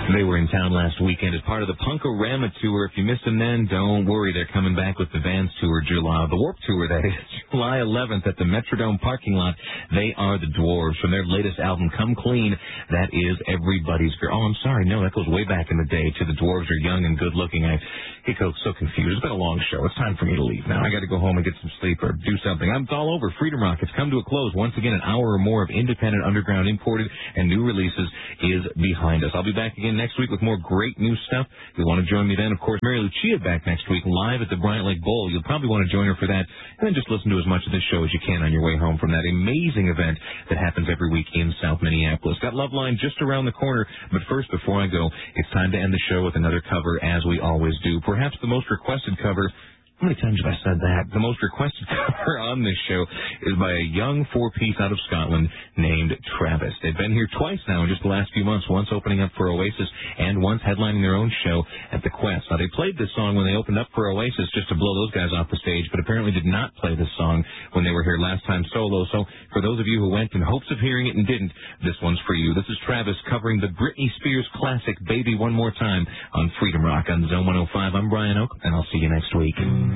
They were in town last weekend as part of the Punk-O-Rama tour. If you missed them then, don't worry. They're coming back with the Vans tour, the Warped Tour, that is, July 11th at the Metrodome parking lot. They are the Dwarves from their latest album, Come Clean. That is Everybody's Girl. Oh, I'm sorry. No, that goes way back in the day to the Dwarves are young and good-looking. I get so confused. It's been a long show. It's time for me to leave now. I got to go home and get some sleep or do something. It's all over. Freedom Rock. It's come to a close. Once again, an hour or more of independent, underground, imported, and new releases is behind us. I'll be back again next week with more great new stuff. If you want to join me then, of course, Mary Lucia back next week live at the Bryant Lake Bowl. You'll probably want to join her for that, and then just listen to as much of this show as you can on your way home from that amazing event that happens every week in South Minneapolis. Got Love Line just around the corner, but first, before I go, it's time to end the show with another cover, as we always do. Perhaps the most requested cover. How many times have I said that? The most requested cover on this show is by a young four-piece out of Scotland named Travis. They've been here twice now in just the last few months, once opening up for Oasis and once headlining their own show at the Quest. Now, they played this song when they opened up for Oasis just to blow those guys off the stage, but apparently did not play this song when they were here last time solo. So for those of you who went in hopes of hearing it and didn't, this one's for you. This is Travis covering the Britney Spears classic Baby One More Time on Freedom Rock on Zone 105. I'm Brian Oak, and I'll see you next week.